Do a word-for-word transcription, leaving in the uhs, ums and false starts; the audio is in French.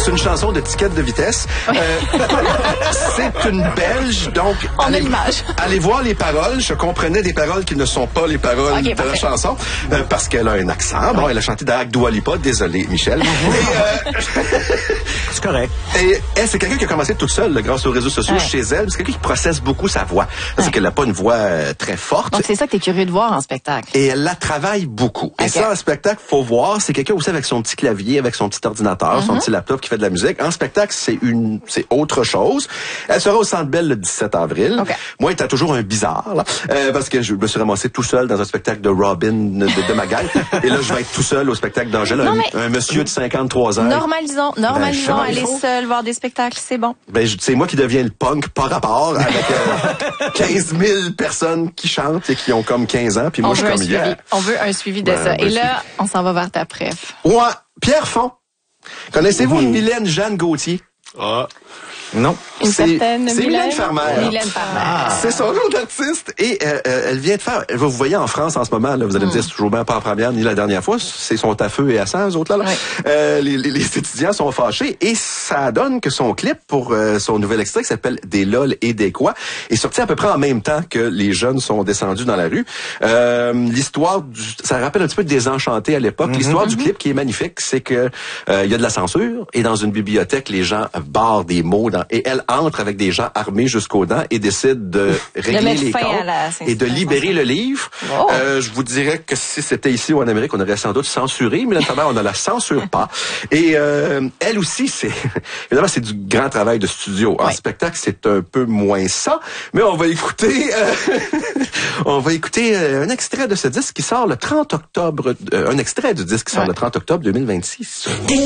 c'est une chanson de ticket de vitesse. Euh, c'est une Belge, donc... On allez, a l'image. Allez voir les paroles. Je comprenais des paroles qui ne sont pas les paroles okay, de parfait. la chanson, euh, parce qu'elle a un accent. Bon, elle a chanté d'Ac Dua Lipa. Désolé, Michel. Et, euh, c'est correct. Et elle, c'est quelqu'un qui a commencé toute seule, là, grâce aux réseaux sociaux, ouais. chez elle. C'est quelqu'un qui processe beaucoup sa voix. Parce ouais. qu'elle n'a pas une voix euh, très forte. Donc, c'est ça que tu es curieux de voir en spectacle. Et elle la travaille beaucoup. Okay. Et ça, en spectacle, faut voir, c'est quelqu'un aussi avec son petit clavier, avec son petit ordinateur, mm-hmm. son petit laptop qui fait de la musique. En spectacle, c'est une, c'est autre chose. Elle sera au Centre Bell le dix-sept avril. Okay. Moi, elle était toujours un bizarre, là, euh, parce que je me suis ramassé tout seul dans un spectacle de Robin de, de Magaille. Et là, je vais être tout seul au spectacle d'Angèle, un, mais... un monsieur de cinquante-trois ans. Normalisons, normalisons, ben, aller seul voir des spectacles, c'est bon. Ben, c'est moi qui deviens le punk par rapport avec euh, quinze mille personnes qui chantent et qui ont comme quinze ans, puis moi, on je suis comme yeah. On veut un suivi de ben, ça. Et là, suivi. On s'en va vers ta préf. Ouais, Pierre Font. Connaissez-vous mmh. Mylène Jeanne Gauthier? Ah. Non. Une certaine c'est Mylène Farmer. Mylène Farmer. Ah. C'est son nom d'artiste. Et euh, elle vient de faire... Vous voyez en France en ce moment, là, vous allez mm. me dire, c'est toujours bien pas en première ni la dernière fois. C'est son à feu et à sang, eux autres, là. là. Oui. Euh, les, les, les étudiants sont fâchés. Et ça donne que son clip pour euh, son nouvel extrait qui s'appelle « Des lol et des quoi » est sorti à peu près en même temps que les jeunes sont descendus dans la rue. Euh, l'histoire du... Ça rappelle un petit peu Désenchanté à l'époque. Mm-hmm. L'histoire mm-hmm. du clip qui est magnifique, c'est que euh, il y a de la censure. Et dans une bibliothèque, les gens barrent des mots dans... Et elle entre avec des gens armés jusqu'aux dents et décide de régler les comptes et de libérer le livre. Oh. Euh, je vous dirais que si c'était ici ou en Amérique, on aurait sans doute censuré, mais là, on ne la censure pas. Et euh, elle aussi, c'est évidemment c'est du grand travail de studio. En ouais. spectacle, c'est un peu moins ça, mais on va écouter euh, on va écouter un extrait de ce disque qui sort le trente octobre, euh, un extrait du disque qui sort ouais. le trente octobre deux mille vingt-six.